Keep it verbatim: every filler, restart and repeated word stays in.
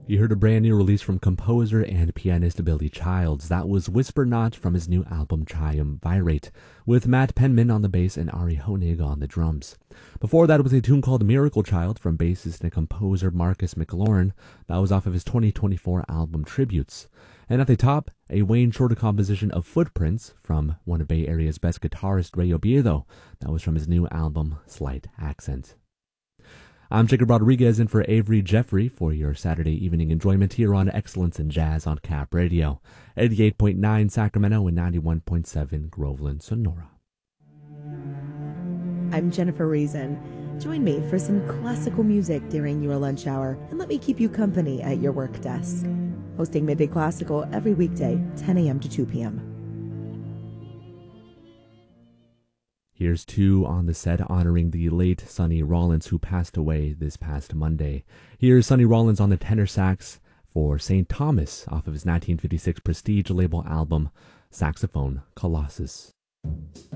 You heard a brand new release from composer and pianist Billy Childs. That was Whisper Not from his new album Triumvirate, with Matt Penman on the bass and Ari Honig on the drums. Before that was a tune called Miracle Child from bassist and composer Marcus McLaurin. That was off of his twenty twenty-four album Tributes. And at the top, a Wayne Shorter composition of Footprints from one of Bay Area's best guitarist, Ray Oviedo. That was from his new album Slight Accent. I'm Jacob Rodriguez in for Avery Jeffrey for your Saturday evening enjoyment here on Excellence in Jazz on Cap Radio, eighty-eight point nine Sacramento and ninety-one point seven Groveland, Sonora. I'm Jennifer Reason. Join me for some classical music during your lunch hour and let me keep you company at your work desk. Hosting Midday Classical every weekday, ten a.m. to two p.m. Here's two on the set honoring the late Sonny Rollins, who passed away this past Monday. Here's Sonny Rollins on the tenor sax for Saint Thomas off of his nineteen fifty-six Prestige label album, Saxophone Colossus.